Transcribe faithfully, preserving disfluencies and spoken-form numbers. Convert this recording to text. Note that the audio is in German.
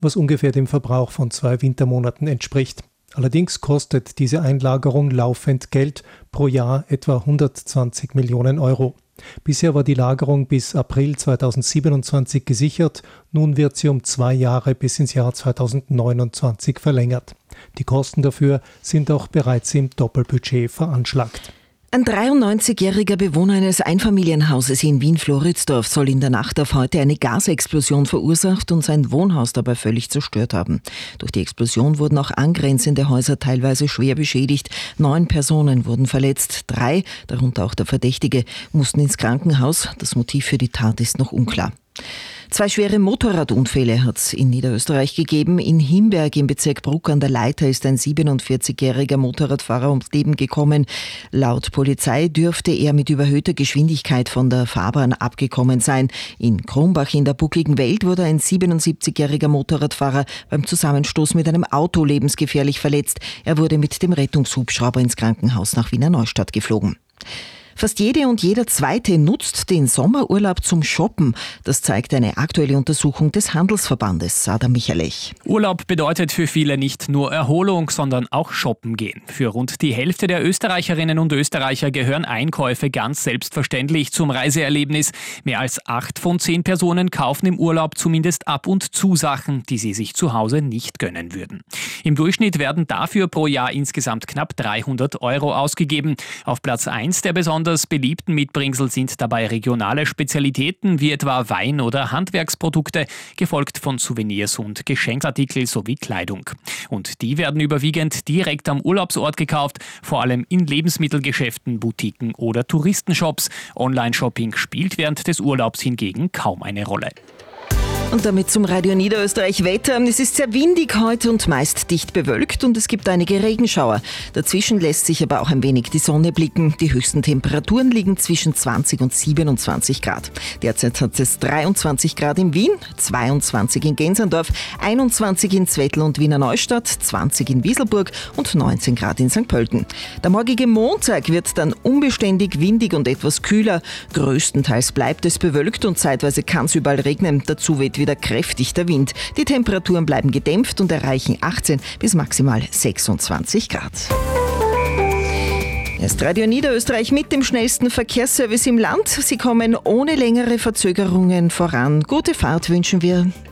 was ungefähr dem Verbrauch von zwei Wintermonaten entspricht. Allerdings kostet diese Einlagerung laufend Geld, pro Jahr etwa hundertzwanzig Millionen Euro. Bisher war die Lagerung bis April zweitausendsiebenundzwanzig gesichert, nun wird sie um zwei Jahre bis ins Jahr zweitausendneunundzwanzig verlängert. Die Kosten dafür sind auch bereits im Doppelbudget veranschlagt. Ein dreiundneunzigjähriger Bewohner eines Einfamilienhauses in Wien-Floridsdorf soll in der Nacht auf heute eine Gasexplosion verursacht und sein Wohnhaus dabei völlig zerstört haben. Durch die Explosion wurden auch angrenzende Häuser teilweise schwer beschädigt. Neun Personen wurden verletzt. Drei, darunter auch der Verdächtige, mussten ins Krankenhaus. Das Motiv für die Tat ist noch unklar. Zwei schwere Motorradunfälle hat es in Niederösterreich gegeben. In Himberg im Bezirk Bruck an der Leitha ist ein siebenundvierzigjähriger Motorradfahrer ums Leben gekommen. Laut Polizei dürfte er mit überhöhter Geschwindigkeit von der Fahrbahn abgekommen sein. In Krumbach in der buckligen Welt wurde ein siebenundsiebzigjähriger Motorradfahrer beim Zusammenstoß mit einem Auto lebensgefährlich verletzt. Er wurde mit dem Rettungshubschrauber ins Krankenhaus nach Wiener Neustadt geflogen. Fast jede und jeder Zweite nutzt den Sommerurlaub zum Shoppen. Das zeigt eine aktuelle Untersuchung des Handelsverbandes. Adam Michalech. Urlaub bedeutet für viele nicht nur Erholung, sondern auch shoppen gehen. Für rund die Hälfte der Österreicherinnen und Österreicher gehören Einkäufe ganz selbstverständlich zum Reiseerlebnis. Mehr als acht von zehn Personen kaufen im Urlaub zumindest ab und zu Sachen, die sie sich zu Hause nicht gönnen würden. Im Durchschnitt werden dafür pro Jahr insgesamt knapp dreihundert Euro ausgegeben. Auf Platz eins der besonders beliebten Mitbringsel sind dabei regionale Spezialitäten wie etwa Wein oder Handwerksprodukte, gefolgt von Souvenirs und Geschenksartikel sowie Kleidung. Und die werden überwiegend direkt am Urlaubsort gekauft, vor allem in Lebensmittelgeschäften, Boutiquen oder Touristenshops. Online-Shopping spielt während des Urlaubs hingegen kaum eine Rolle. Und damit zum Radio Niederösterreich Wetter. Es ist sehr windig heute und meist dicht bewölkt und es gibt einige Regenschauer. Dazwischen lässt sich aber auch ein wenig die Sonne blicken. Die höchsten Temperaturen liegen zwischen zwanzig und siebenundzwanzig Grad. Derzeit hat es dreiundzwanzig Grad in Wien, zweiundzwanzig in Gensendorf, einundzwanzig in Zwettl und Wiener Neustadt, zwanzig in Wieselburg und neunzehn Grad in Sankt Pölten. Der morgige Montag wird dann unbeständig windig und etwas kühler. Größtenteils bleibt es bewölkt und zeitweise kann es überall regnen. Dazu weht wieder kräftig der Wind. Die Temperaturen bleiben gedämpft und erreichen achtzehn bis maximal sechsundzwanzig Grad. Erst Radio Niederösterreich mit dem schnellsten Verkehrsservice im Land. Sie kommen ohne längere Verzögerungen voran. Gute Fahrt wünschen wir.